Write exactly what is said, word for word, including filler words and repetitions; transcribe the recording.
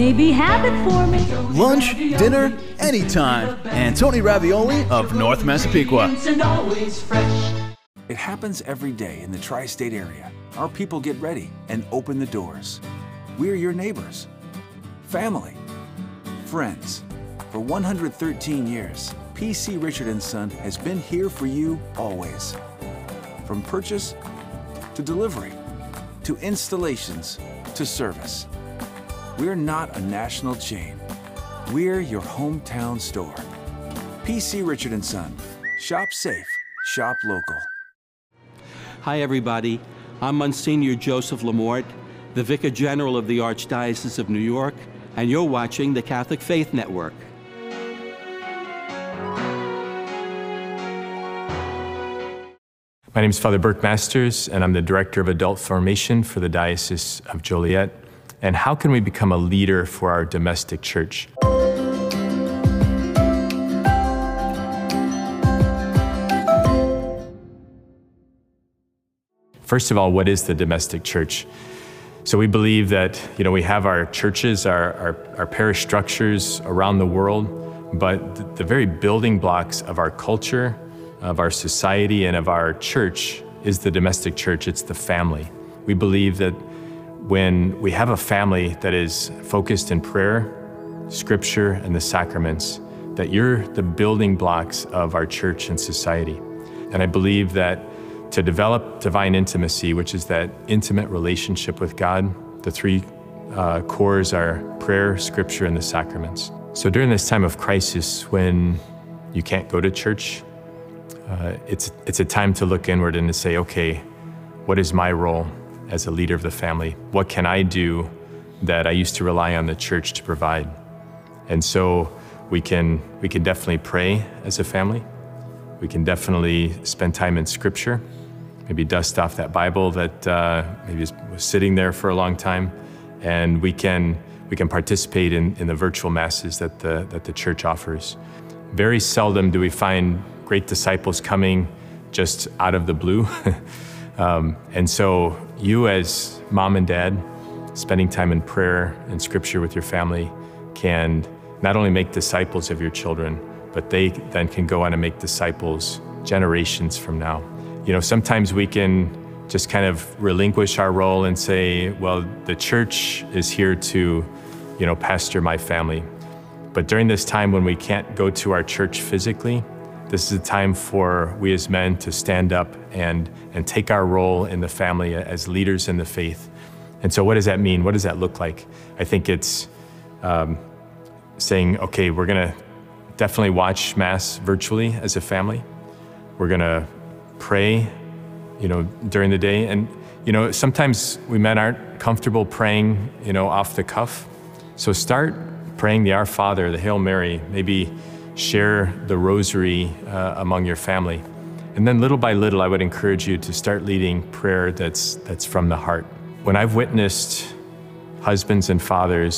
maybe have it for me. Lunch, dinner, anytime. Antoni Ravioli of North Massapequa. It happens every day in the tri-state area. Our people get ready and open the doors. We're your neighbors, family, friends. For one hundred thirteen years, P C Richard and Son has been here for you always. From purchase to delivery, to installations, to service. We're not a national chain. We're your hometown store. P C Richard and Son. Shop safe, shop local. Hi everybody, I'm Monsignor Joseph Lamort, the Vicar General of the Archdiocese of New York, and you're watching the Catholic Faith Network. My name is Father Burke Masters, and I'm the Director of Adult Formation for the Diocese of Joliet. And how can we become a leader for our domestic church? First of all, what is the domestic church? So we believe that, you know, we have our churches, our, our, our parish structures around the world, but the, the very building blocks of our culture, of our society, and of our church is the domestic church. It's the family. We believe that when we have a family that is focused in prayer, scripture, and the sacraments, that you're the building blocks of our church and society. And I believe that to develop divine intimacy, which is that intimate relationship with God, the three uh, cores are prayer, scripture, and the sacraments. So during this time of crisis, when you can't go to church, uh, it's, it's a time to look inward and to say, okay, what is my role as a leader of the family? What can I do that I used to rely on the church to provide? And so we can, we can definitely pray as a family. We can definitely spend time in scripture, maybe dust off that Bible that uh, maybe was sitting there for a long time. And we can, we can participate in, in the virtual masses that the, that the church offers. Very seldom do we find great disciples coming just out of the blue. um, and so you as mom and dad, spending time in prayer and scripture with your family can not only make disciples of your children, but they then can go on and make disciples generations from now. You know, sometimes we can just kind of relinquish our role and say, well, the church is here to, you know, pastor my family. But during this time when we can't go to our church physically, this is a time for we as men to stand up and, and take our role in the family as leaders in the faith. And so what does that mean? What does that look like? I think it's um, saying, okay, we're gonna definitely watch Mass virtually as a family. We're gonna pray, you know, during the day. And, you know, sometimes we men aren't comfortable praying, you know, off the cuff. So start praying the Our Father, the Hail Mary, maybe share the rosary uh, among your family. And then little by little, I would encourage you to start leading prayer that's, that's from the heart. When I've witnessed husbands and fathers